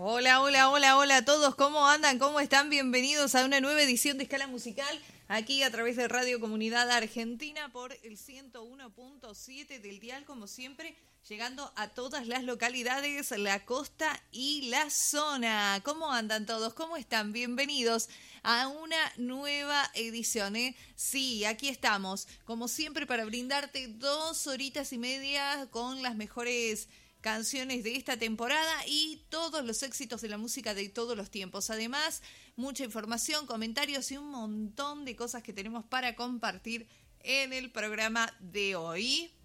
Hola, hola, hola, hola a todos, ¿cómo andan? ¿Cómo están? Bienvenidos a una nueva edición de Escala Musical, aquí a través de Radio Comunidad Argentina por el 101.7 del dial, como siempre, llegando a todas las localidades, la costa y la zona. ¿Cómo andan todos? ¿Cómo están? Bienvenidos a una nueva edición, ¿eh? Sí, aquí estamos, como siempre, para brindarte 2 horitas y media con las mejores canciones de esta temporada y todos los éxitos de la música de todos los tiempos. Además, mucha información, comentarios y un montón de cosas que tenemos para compartir en el programa de hoy.